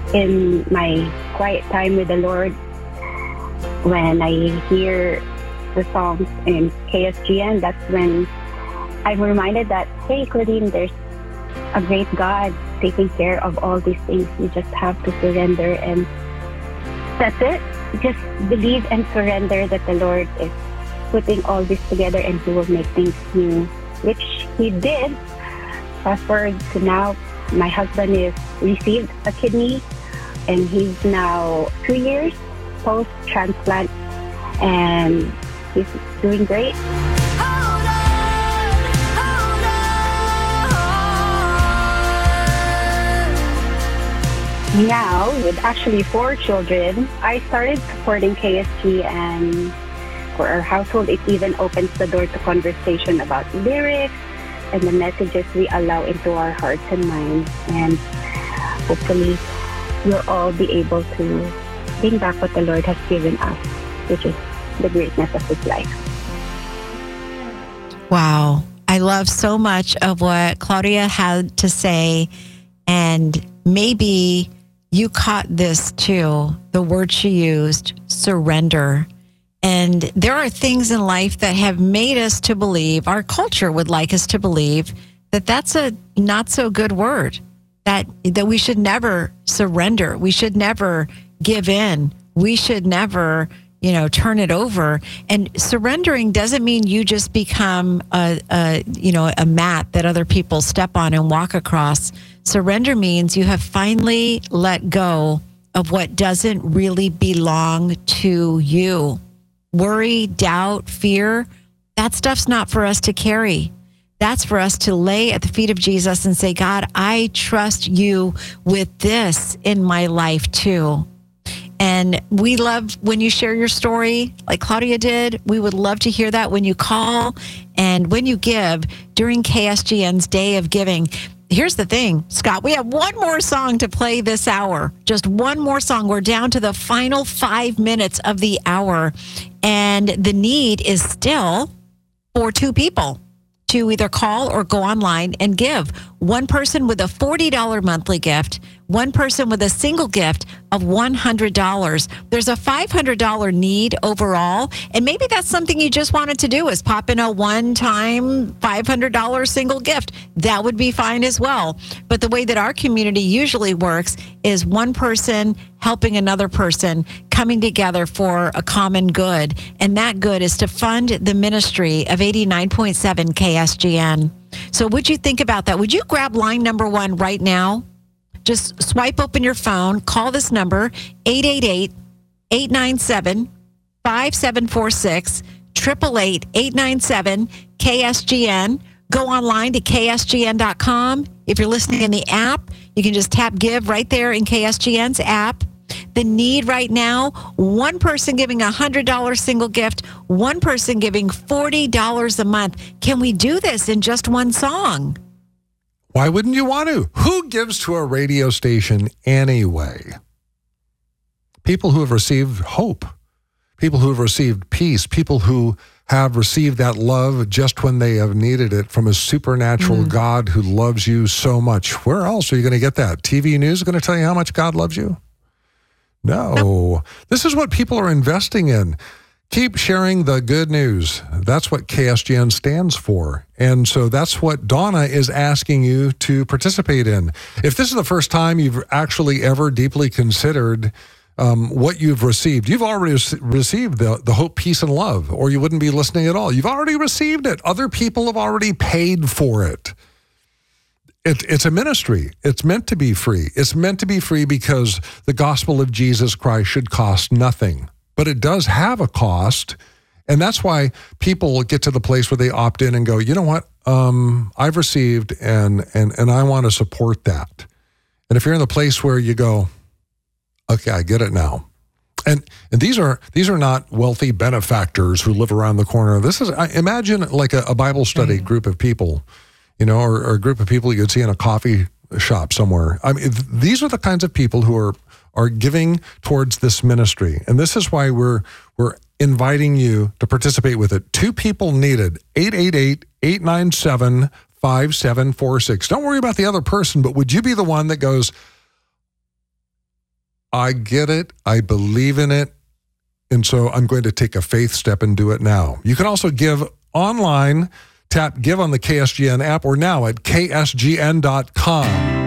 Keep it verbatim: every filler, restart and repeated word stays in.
in my quiet time with the Lord, when I hear the songs in K S G N, that's when I'm reminded that, hey, Claudine, there's a great God taking care of all these things. You just have to surrender, and that's it. Just believe and surrender that the Lord is putting all this together and He will make things new, which He did. Fast forward to now, my husband is received a kidney, and he's now two years post-transplant, and he's doing great. Now, with actually four children, I started supporting K S G, and for our household, it even opens the door to conversation about lyrics and the messages we allow into our hearts and minds. And hopefully, we'll all be able to bring back what the Lord has given us, which is the greatness of His life. Wow. I love so much of what Claudia had to say, and maybe you caught this too, the word she used, surrender. And there are things in life that have made us to believe, our culture would like us to believe, that that's a not so good word, that that we should never surrender. We should never give in. We should never, you know, turn it over. And surrendering doesn't mean you just become a, a you know, a mat that other people step on and walk across. Surrender means you have finally let go of what doesn't really belong to you. Worry, doubt, fear, that stuff's not for us to carry. That's for us to lay at the feet of Jesus and say, God, I trust you with this in my life too. And we love when you share your story like Claudia did. We would love to hear that when you call and when you give during K S G N's Day of Giving. Here's the thing, Scott, we have one more song to play this hour. Just one more song. We're down to the final five minutes of the hour. And the need is still for two people to either call or go online and give. One person with a forty dollars monthly gift, one person with a single gift of one hundred dollars. There's a five hundred dollars need overall, and maybe that's something you just wanted to do is pop in a one-time five hundred dollars single gift. That would be fine as well. But the way that our community usually works is one person helping another person, coming together for a common good, and that good is to fund the ministry of eighty-nine point seven K S G N. So would you think about that? Would you grab line number one right now? Just swipe open your phone, call this number, eight eight eight, eight nine seven, five seven four six, eight eight eight, eight nine seven, K S G N. Go online to K S G N dot com. If you're listening in the app, you can just tap give right there in K S G N's app. The need right now, one person giving a one hundred dollars single gift, one person giving forty dollars a month. Can we do this in just one song? Why wouldn't you want to? Who gives to a radio station anyway? People who have received hope, people who have received peace, people who have received that love just when they have needed it from a supernatural mm. God who loves you so much. Where else are you going to get that? T V news is going to tell you how much God loves you? No. no. This is what people are investing in. Keep sharing the good news. That's what K S G N stands for. And so that's what Donna is asking you to participate in. If this is the first time you've actually ever deeply considered um, what you've received, you've already received the, the hope, peace, and love, or you wouldn't be listening at all. You've already received it. Other people have already paid for it. It, it's a ministry. It's meant to be free. It's meant to be free because the gospel of Jesus Christ should cost nothing. But it does have a cost, and that's why people get to the place where they opt in and go, you know what, um, I've received, and and and I want to support that. And if you're in the place where you go, okay, I get it now. And and these are these are not wealthy benefactors who live around the corner. This is, I imagine like a, a Bible study mm-hmm. group of people, you know, or, or a group of people you could see in a coffee shop somewhere. I mean, these are the kinds of people who are are giving towards this ministry. And this is why we're we're inviting you to participate with it. Two people needed, eight eight eight, eight nine seven, five seven four six. Don't worry about the other person, but would you be the one that goes, I get it. I believe in it. And so I'm going to take a faith step and do it now. You can also give online. Tap Give on the K S G N app or now at K S G N dot com.